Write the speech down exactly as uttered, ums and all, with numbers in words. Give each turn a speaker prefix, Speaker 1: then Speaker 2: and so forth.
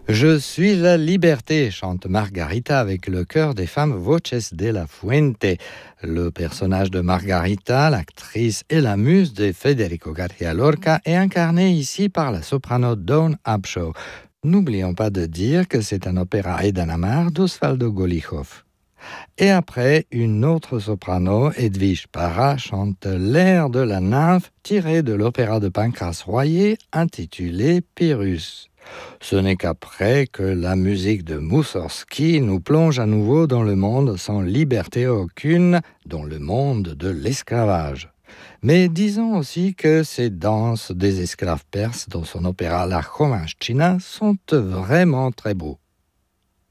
Speaker 1: Je suis la liberté, chante Margarita avec le chœur des femmes Voces de la Fuente. Le personnage de Margarita, l'actrice et la muse de Federico García Lorca, est incarné ici par la soprano Dawn Upshaw. N'oublions pas de dire que c'est un opéra Edana d'Osvaldo Golijov. Et après, une autre soprano, Edwige Parra, chante l'air de la nymphe tiré de l'opéra de Pancras Royer intitulé Pyrrhus. Ce n'est qu'après que la musique de Moussorgsky nous plonge à nouveau dans le monde sans liberté aucune, dans le monde de l'esclavage. Mais disons aussi que ces danses des esclaves perses dans son opéra La Jovenchina sont vraiment très beaux.